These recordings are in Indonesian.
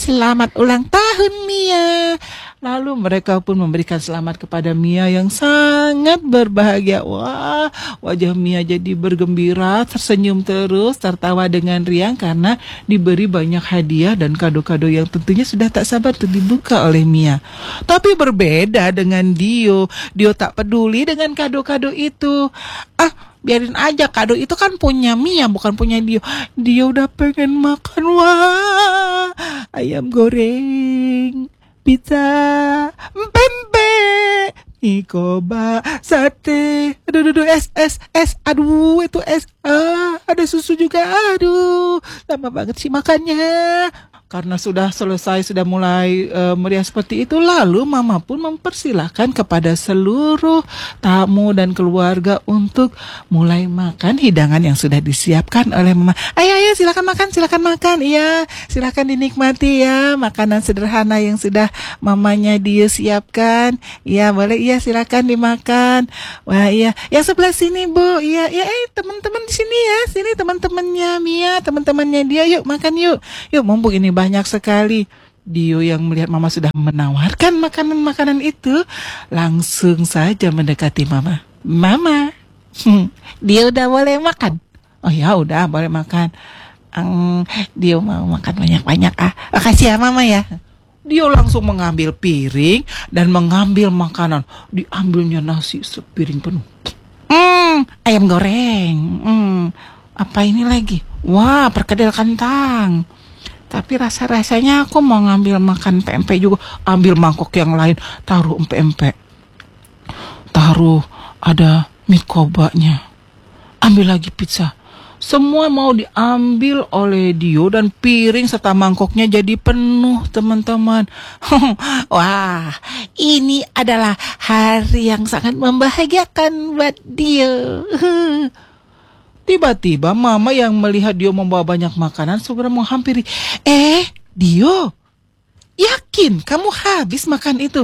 selamat ulang tahun Mia. Lalu mereka pun memberikan selamat kepada Mia yang sangat berbahagia. Wah, wajah Mia jadi bergembira, tersenyum terus, tertawa dengan riang karena diberi banyak hadiah dan kado-kado yang tentunya sudah tak sabar untuk dibuka oleh Mia. Tapi berbeda dengan Dio. Dio tak peduli dengan kado-kado itu. Biarin aja, kado itu kan punya Mia, bukan punya Dio. Dio udah pengen makan, wah, ayam goreng, pizza, pempek, Nikoba, sate, aduh, es, aduh, itu es, ada susu juga, aduh, lama banget sih makannya. Karena sudah selesai, sudah mulai meriah seperti itu, lalu Mama pun mempersilahkan kepada seluruh tamu dan keluarga untuk mulai makan hidangan yang sudah disiapkan oleh Mama. Ayo, silakan makan. Iya, silakan dinikmati ya makanan sederhana yang sudah mamanya dia siapkan. Iya, boleh, iya, silakan dimakan. Wah, iya, yang sebelah sini Bu. Iya, teman-teman di sini ya, sini teman-temannya Mia, teman-temannya dia, yuk makan yuk, mumpung ini banyak sekali. Dio yang melihat Mama sudah menawarkan makanan-makanan itu, langsung saja mendekati Mama. Mama, Dio udah boleh makan? Oh ya, udah boleh makan. Dio mau makan banyak-banyak. Makasih ya Mama ya. Dio langsung mengambil piring dan mengambil makanan. Diambilnya nasi sepiring penuh. Ayam goreng. Apa ini lagi? Wah, perkedel kentang. Tapi rasa-rasanya aku mau ngambil makan pempek juga. Ambil mangkok yang lain, taruh pempek. Taruh ada mie kobanya. Ambil lagi pizza. Semua mau diambil oleh Dio dan piring serta mangkoknya jadi penuh, teman-teman. Wah, ini adalah hari yang sangat membahagiakan buat Dio. Tiba-tiba Mama yang melihat Dio membawa banyak makanan segera menghampiri. Dio, yakin kamu habis makan itu?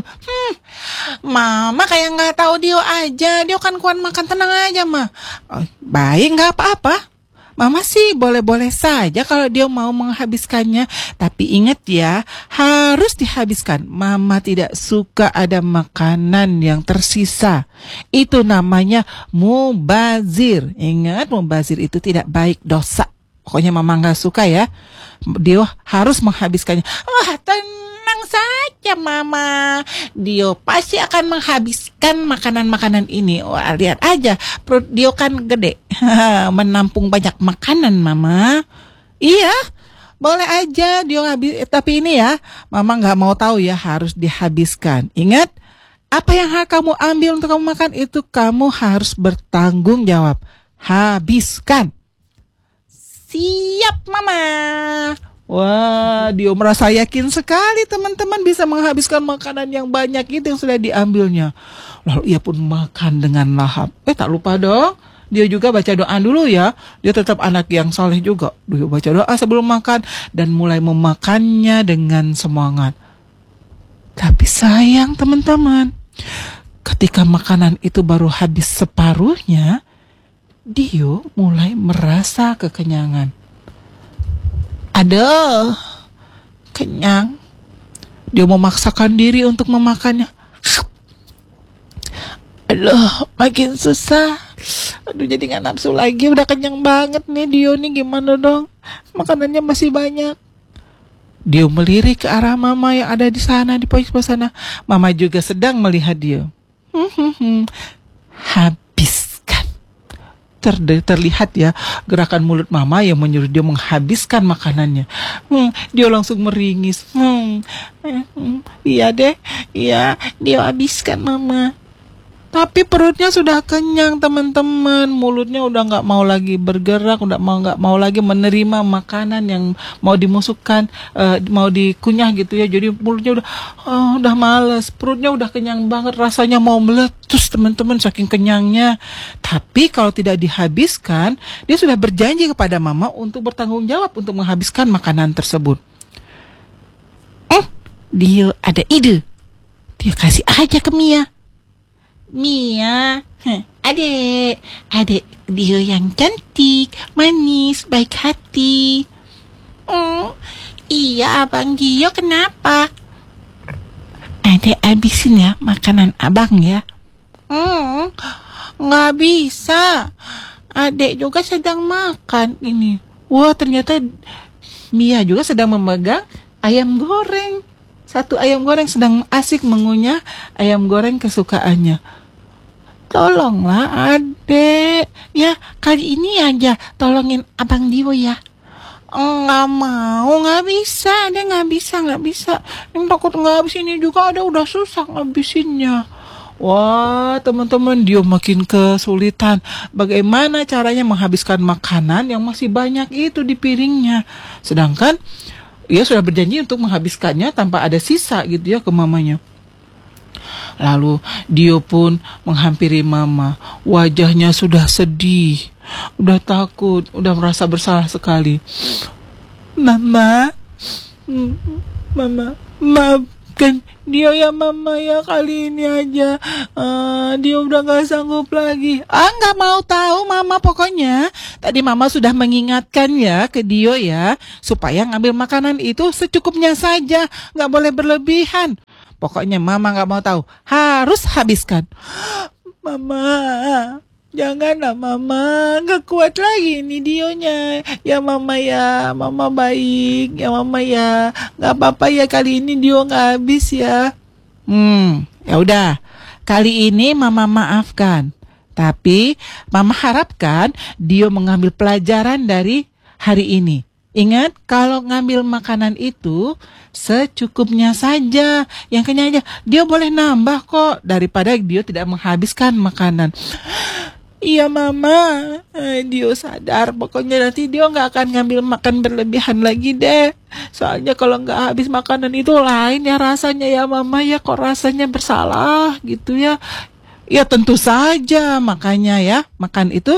Mama kayak nggak tahu Dio aja. Dio kan kuat makan, tenang aja Ma. Baik, nggak apa-apa. Mama sih boleh-boleh saja kalau dia mau menghabiskannya. Tapi ingat ya, harus dihabiskan. Mama tidak suka ada makanan yang tersisa. Itu namanya mubazir. Ingat, mubazir itu tidak baik, dosa. Pokoknya Mama gak suka ya. Dia harus menghabiskannya. Tenang saja Mama. Dio pasti akan menghabiskan makanan-makanan ini. Wah, lihat aja, perut Dio kan gede. Menampung banyak makanan Mama. Iya, boleh aja Dio habis. Tapi ini ya, Mama gak mau tahu ya, harus dihabiskan. Ingat, apa yang kamu ambil untuk kamu makan itu kamu harus bertanggung jawab. Habiskan. Siap Mama. Wah, Dio merasa yakin sekali teman-teman bisa menghabiskan makanan yang banyak itu yang sudah diambilnya. Lalu ia pun makan dengan lahap. Tak lupa dong, dia juga baca doa dulu ya. Dia tetap anak yang saleh juga. Dia baca doa sebelum makan dan mulai memakannya dengan semangat. Tapi sayang teman-teman, ketika makanan itu baru habis separuhnya, Dio mulai merasa kekenyangan. Aduh, kenyang. Dia memaksakan diri untuk memakannya. Aduh, makin susah. Aduh, jadi gak nafsu lagi. Udah kenyang banget nih Dio nih, gimana dong? Makanannya masih banyak. Dio melirik ke arah Mama yang ada di sana, di pojok sana. Mama juga sedang melihat Dio. Habiskan. Terlihat ya gerakan mulut Mama yang menyuruh dia menghabiskan makanannya. Dia langsung meringis. Iya deh, iya, dia habiskan Mama. Tapi perutnya sudah kenyang teman-teman. Mulutnya udah gak mau lagi bergerak, udah gak mau lagi menerima makanan yang mau dimasukkan, mau dikunyah gitu ya. Jadi mulutnya udah males, perutnya udah kenyang banget, rasanya mau meletus teman-teman saking kenyangnya. Tapi kalau tidak dihabiskan, dia sudah berjanji kepada Mama untuk bertanggung jawab untuk menghabiskan makanan tersebut. Dia ada ide. Dia kasih aja ke Mia. Mia, adek Dio yang cantik, manis, baik hati. Iya, Abang Dio, kenapa? Adek habisin ya makanan abang ya. Nggak bisa. Adek juga sedang makan ini. Wah, ternyata Mia juga sedang memegang ayam goreng. Satu ayam goreng sedang asik mengunyah ayam goreng kesukaannya. Tolonglah adek. Ya, kali ini aja tolongin Abang Dio ya. Nggak mau, nggak bisa, dia nggak bisa. Yang takut nggak habis ini juga ada udah susah ngabisinnya. Wah, teman-teman, dia makin kesulitan. Bagaimana caranya menghabiskan makanan yang masih banyak itu di piringnya. Sedangkan ia sudah berjanji untuk menghabiskannya tanpa ada sisa gitu ya ke mamanya. Lalu Dio pun menghampiri mama. Wajahnya sudah sedih, udah takut, udah merasa bersalah sekali. Mama, maafkan Dio ya mama ya, kali ini aja Dio udah gak sanggup lagi. Gak mau tahu mama, pokoknya tadi mama sudah mengingatkan ya ke Dio ya, supaya ngambil makanan itu secukupnya saja, gak boleh berlebihan. Pokoknya mama gak mau tahu, harus habiskan. Mama, janganlah mama, gak kuat lagi ini Dionya. Ya mama ya, mama baik. Ya mama ya, gak apa-apa ya, kali ini Dio gak habis ya. Ya udah, kali ini mama maafkan. Tapi mama harapkan Dio mengambil pelajaran dari hari ini. Ingat, kalau ngambil makanan itu secukupnya saja, yang kenyang aja. Dia boleh nambah kok, daripada dia tidak menghabiskan makanan. Iya mama, Dio sadar. Pokoknya nanti Dio gak akan ngambil makan berlebihan lagi deh. Soalnya kalau gak habis makanan itu lain ya rasanya ya mama ya. Kok rasanya bersalah gitu ya. Ya tentu saja, makanya ya makan itu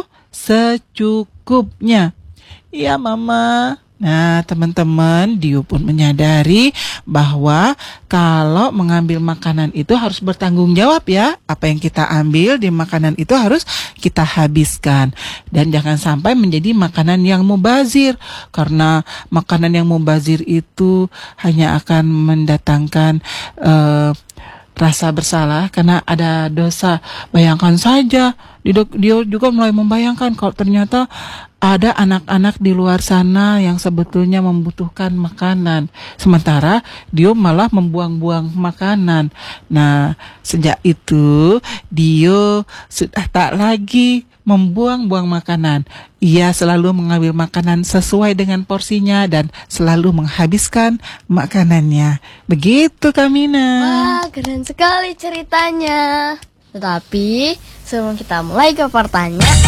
secukupnya. Iya mama. Nah teman-teman, Dio pun menyadari bahwa kalau mengambil makanan itu harus bertanggung jawab ya. Apa yang kita ambil di makanan itu harus kita habiskan. Dan jangan sampai menjadi makanan yang mubazir. Karena makanan yang mubazir itu hanya akan mendatangkan rasa bersalah karena ada dosa. Bayangkan saja, dia juga mulai membayangkan kalau ternyata ada anak-anak di luar sana yang sebetulnya membutuhkan makanan, sementara dia malah membuang-buang makanan. Nah, sejak itu dia sudah tak lagi membuang-buang makanan. Ia selalu mengambil makanan sesuai dengan porsinya dan selalu menghabiskan makanannya. Begitu Kamina. Wah, keren sekali ceritanya. Tetapi sebelum kita mulai ke pertanyaan